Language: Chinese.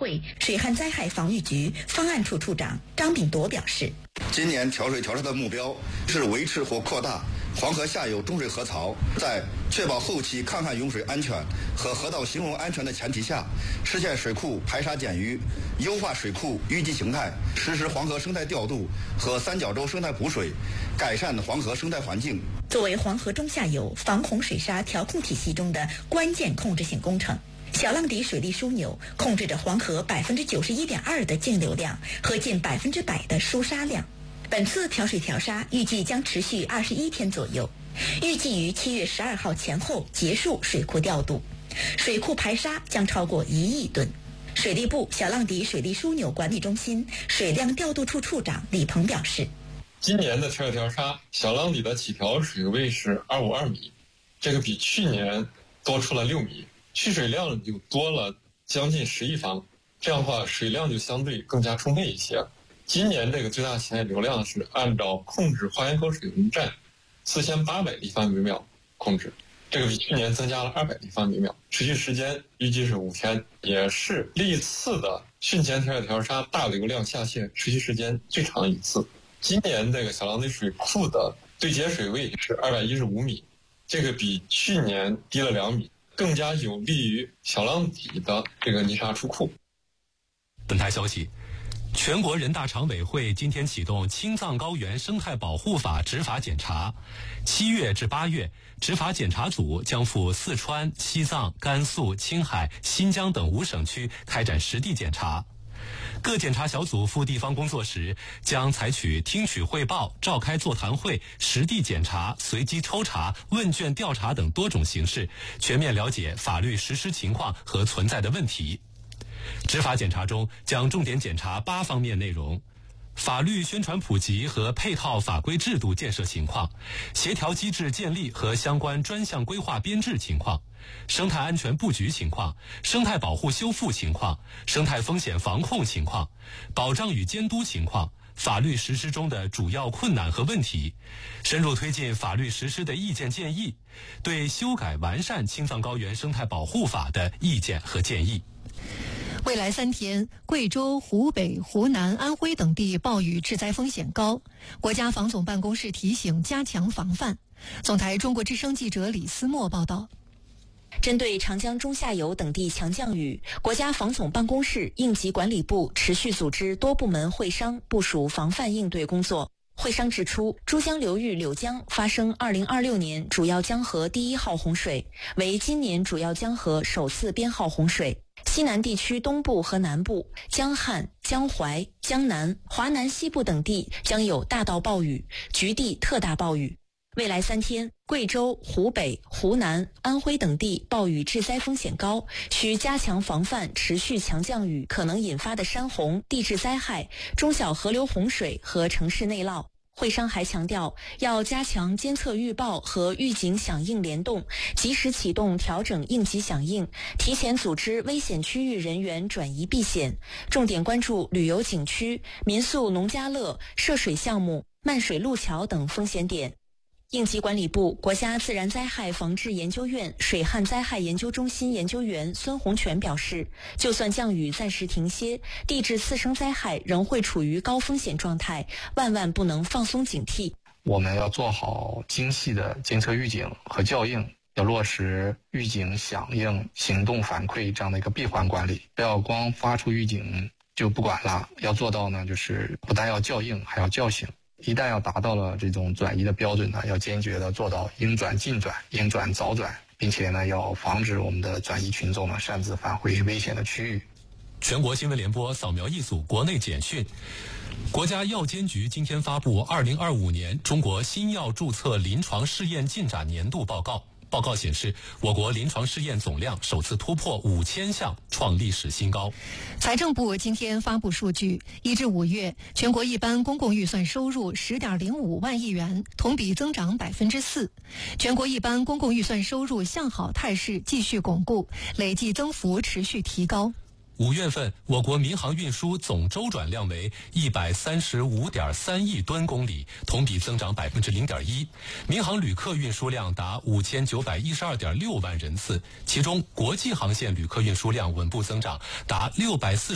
会水旱灾害防御局方案处处长张炳铎表示， 今年调水调沙的目标是维持或扩大黄河下游中水河槽，在确保后期抗旱用水安全和河道形容安全的前提下，实现水库排沙减淤，优化水库淤积形态，实施黄河生态调度和三角洲生态补水，改善黄河生态环境。 作为黄河中下游防洪水沙调控体系中的关键控制性工程，小浪底水利枢纽控制着黄河91.2%的净流量和近100%的输沙量。本次调水调沙预计将持续21天左右，预计于7月12号前后结束水库调度，水库排沙将超过1亿吨。水利部小浪底水利枢纽管理中心水量调度处处长李鹏表示， 今年的调水调沙小浪底的起调水位是252米，这个比去年多出了6米，蓄水量就多了将近10亿方，这样的话水量就相对更加充沛一些。今年这个最大潜在流量是按照控制花园口水文站4800立方米秒控制，这个比去年增加了200立方米秒，持续时间预计是5天，也是历次的汛前调水调沙大流量下泄持续时间最长一次。今年这个小浪底水库的对接水位是215米，这个比去年低了2米，更加有利于小浪底的这个泥沙出库。 本台消息，全国人大常委会今天启动青藏高原生态保护法执法检查，7月至8月，执法检查组将赴四川、西藏、甘肃、青海、新疆等5省区开展实地检查。各检查小组赴地方工作时，将采取听取汇报、召开座谈会、实地检查、随机抽查、问卷调查等多种形式，全面了解法律实施情况和存在的问题。执法检查中将重点检查8方面内容：法律宣传普及和配套法规制度建设情况，协调机制建立和相关专项规划编制情况，生态安全布局情况，生态保护修复情况，生态风险防控情况，保障与监督情况，法律实施中的主要困难和问题，深入推进法律实施的意见建议，对修改完善青藏高原生态保护法的意见和建议。 未来3天，贵州、湖北、湖南、安徽等地暴雨致灾风险高，国家防总办公室提醒加强防范。总台中国之声记者李思墨报道。 针对长江中下游等地强降雨，国家防总办公室、应急管理部持续组织多部门会商，部署防范应对工作。会商指出，珠江流域柳江发生2026年主要江河第1号洪水，为今年主要江河首次编号洪水。西南地区东部和南部、江汉、江淮、江南、华南西部等地将有大到暴雨，局地特大暴雨。未来3天，贵州、湖北、湖南、安徽等地暴雨致灾风险高，需加强防范持续强降雨可能引发的山洪、地质灾害、中小河流洪水和城市内涝。会商还强调，要加强监测预报和预警响应联动，及时启动调整应急响应，提前组织危险区域人员转移避险，重点关注旅游景区、民宿农家乐、涉水项目、漫水路桥等风险点。应急管理部国家自然灾害防治研究院水旱灾害研究中心研究员孙洪全表示，就算降雨暂时停歇，地质次生灾害仍会处于高风险状态，万万不能放松警惕。 我们要做好精细的监测预警和校应，要落实预警响应、行动反馈这样的一个闭环管理，不要光发出预警就不管了，要做到呢，就是不但要校应，还要叫醒。一旦要达到了这种转移的标准呢，要坚决的做到应转尽转、应转早转，并且呢，要防止我们的转移群众呢擅自返回危险的区域。 全国新闻联播扫描一组国内简讯。国家药监局今天发布2025年中国新药注册临床试验进展年度报告。报告显示，我国临床试验总量首次突破5000项，创历史新高。 财政部今天发布数据，1至5月，全国一般公共预算收入10.05万亿元，同比增长4%。全国一般公共预算收入向好态势继续巩固，累计增幅持续提高。 5月份，我国民航运输总周转量为135.3亿吨公里，同比增长0.1%。民航旅客运输量达5912.6万人次，其中国际航线旅客运输量稳步增长，达640